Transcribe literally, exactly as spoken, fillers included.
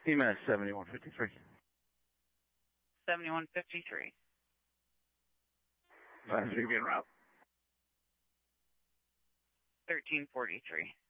T minus seventy-one fifty-three. seventy-one fifty-three. Last week in route. thirteen forty-three.